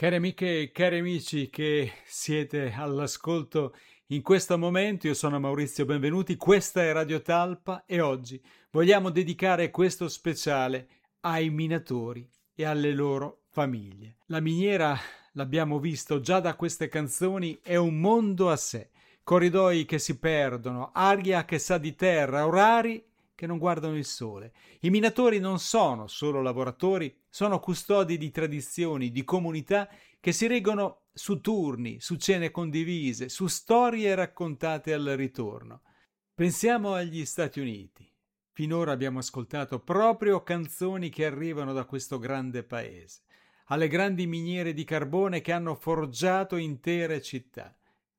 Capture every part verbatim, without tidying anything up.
Cari amiche e cari amici che siete all'ascolto in questo momento, io sono Maurizio Benvenuti, questa è Radio Talpa e oggi vogliamo dedicare questo speciale ai minatori e alle loro famiglie. La miniera, l'abbiamo visto già da queste canzoni, è un mondo a sé, corridoi che si perdono, aria che sa di terra, orari che non guardano il sole. I minatori non sono solo lavoratori, sono custodi di tradizioni, di comunità che si reggono su turni, su cene condivise, su storie raccontate al ritorno. Pensiamo agli Stati Uniti. Finora abbiamo ascoltato proprio canzoni che arrivano da questo grande paese, alle grandi miniere di carbone che hanno forgiato intere città.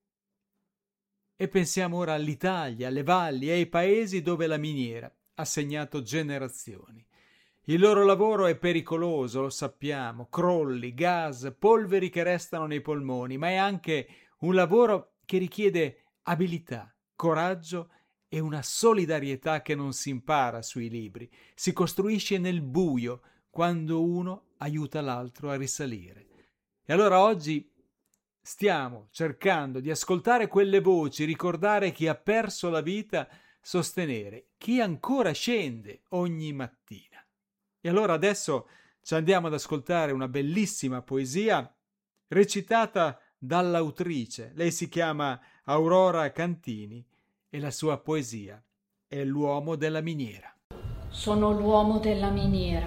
E pensiamo ora all'Italia, alle valli e ai paesi dove la miniera ha segnato generazioni. Il loro lavoro è pericoloso, lo sappiamo, crolli, gas, polveri che restano nei polmoni, ma è anche un lavoro che richiede abilità, coraggio e una solidarietà che non si impara sui libri, si costruisce nel buio quando uno aiuta l'altro a risalire. E allora oggi stiamo cercando di ascoltare quelle voci, ricordare chi ha perso la vita, sostenere chi ancora scende ogni mattina. E allora adesso ci andiamo ad ascoltare una bellissima poesia recitata dall'autrice. Lei si chiama Aurora Cantini e la sua poesia è L'uomo della miniera. Sono l'uomo della miniera.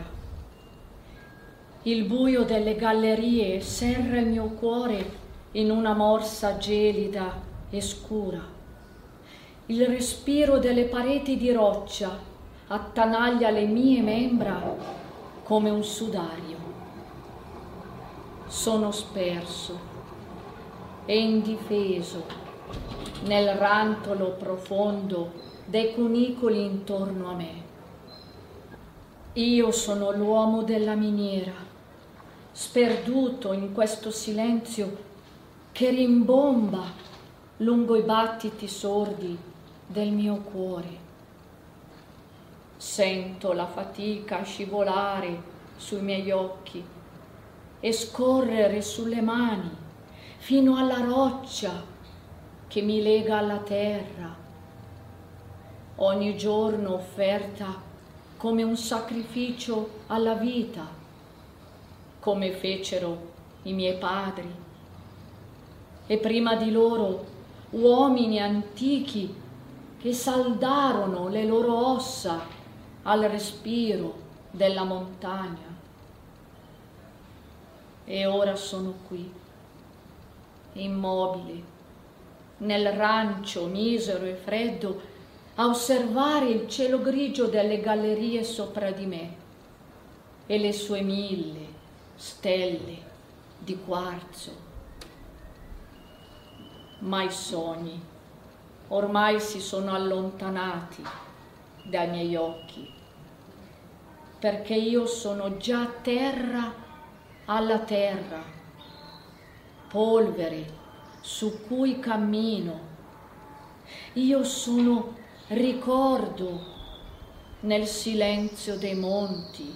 Il buio delle gallerie serra il mio cuore in una morsa gelida e scura. Il respiro delle pareti di roccia attanaglia le mie membra come un sudario. Sono sperso e indifeso nel rantolo profondo dei cunicoli intorno a me. Io sono l'uomo della miniera, sperduto in questo silenzio che rimbomba lungo i battiti sordi del mio cuore. Sento la fatica scivolare sui miei occhi e scorrere sulle mani fino alla roccia che mi lega alla terra, ogni giorno offerta come un sacrificio alla vita, come fecero i miei padri. E prima di loro uomini antichi che saldarono le loro ossa al respiro della montagna. E ora sono qui, immobile, nel rancio misero e freddo, a osservare il cielo grigio delle gallerie sopra di me e le sue mille stelle di quarzo. Ma i sogni ormai si sono allontanati dai miei occhi, perché io sono già terra alla terra, polvere su cui cammino. Io sono ricordo nel silenzio dei monti,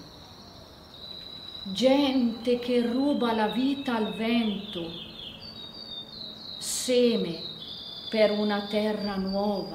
gente che ruba la vita al vento, seme per una terra nuova.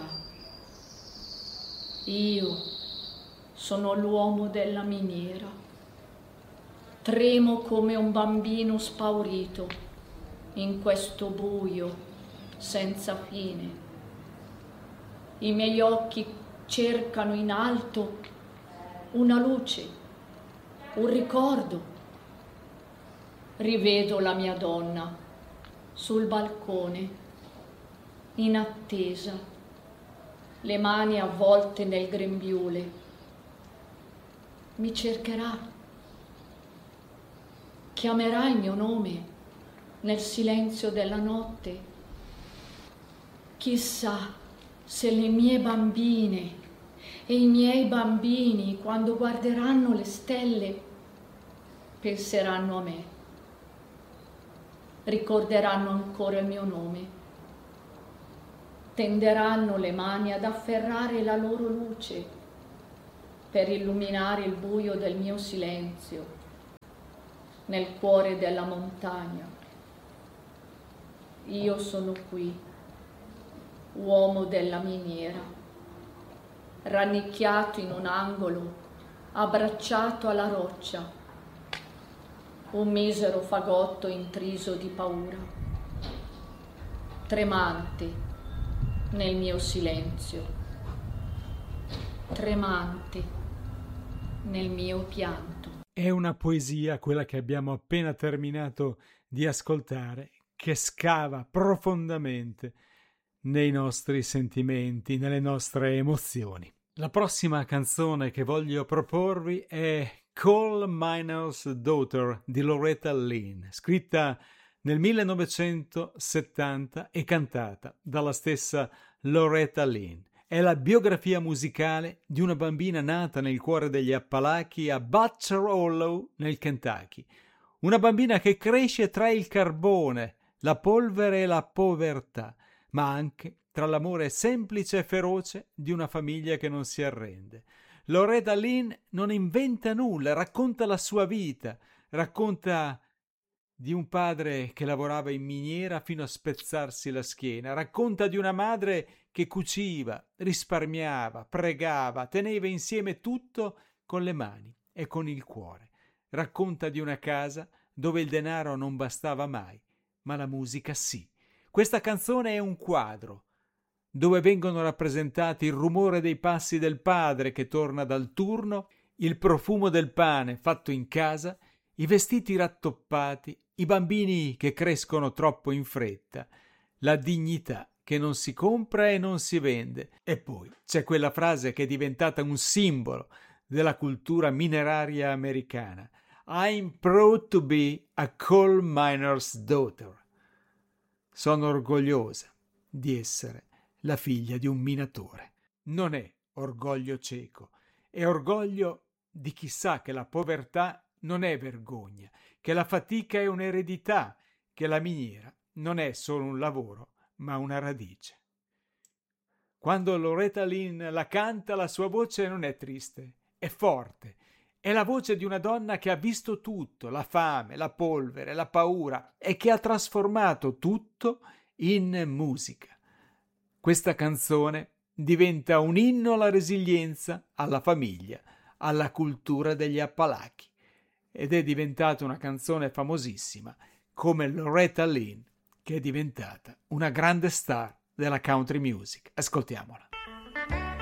Io sono l'uomo della miniera, tremo come un bambino spaurito in questo buio senza fine. I miei occhi cercano in alto una luce, un ricordo. Rivedo la mia donna sul balcone, in attesa, le mani avvolte nel grembiule. Mi cercherà, chiamerà il mio nome nel silenzio della notte. Chissà se le mie bambine e i miei bambini, quando guarderanno le stelle, penseranno a me. Ricorderanno ancora il mio nome, tenderanno le mani ad afferrare la loro luce per illuminare il buio del mio silenzio. nel cuore della montagna. Io sono qui, uomo della miniera, rannicchiato in un angolo, abbracciato alla roccia, un misero fagotto intriso di paura, tremante nel mio silenzio, tremante nel mio pianto. È una poesia, quella che abbiamo appena terminato di ascoltare, che scava profondamente nei nostri sentimenti, nelle nostre emozioni. La prossima canzone che voglio proporvi è Coal Miner's Daughter di Loretta Lynn, scritta nel millenovecentosettanta e cantata dalla stessa Loretta Lynn. È la biografia musicale di una bambina nata nel cuore degli Appalachi a Butcher Hollow nel Kentucky. Una bambina che cresce tra il carbone, la polvere e la povertà, ma anche tra l'amore semplice e feroce di una famiglia che non si arrende. Loretta Lynn non inventa nulla, racconta la sua vita, racconta di un padre che lavorava in miniera fino a spezzarsi la schiena, racconta di una madre che cuciva, risparmiava, pregava, teneva insieme tutto con le mani e con il cuore. Racconta di una casa dove il denaro non bastava mai, ma la musica sì. Questa canzone è un quadro dove vengono rappresentati il rumore dei passi del padre che torna dal turno, il profumo del pane fatto in casa, i vestiti rattoppati, i bambini che crescono troppo in fretta, la dignità che non si compra e non si vende. E poi c'è quella frase che è diventata un simbolo della cultura mineraria americana: I'm proud to be a coal miner's daughter. Sono orgogliosa di essere la figlia di un minatore. Non è orgoglio cieco, è orgoglio di chi sa che la povertà non è vergogna, che la fatica è un'eredità, che la miniera non è solo un lavoro, ma una radice. Quando Loretta Lynn la canta, la sua voce non è triste, è forte. È la voce di una donna che ha visto tutto, la fame, la polvere, la paura, e che ha trasformato tutto in musica. Questa canzone diventa un inno alla resilienza, alla famiglia, alla cultura degli Appalachi, ed è diventata una canzone famosissima come Loretta Lynn, che è diventata una grande star della country music. Ascoltiamola.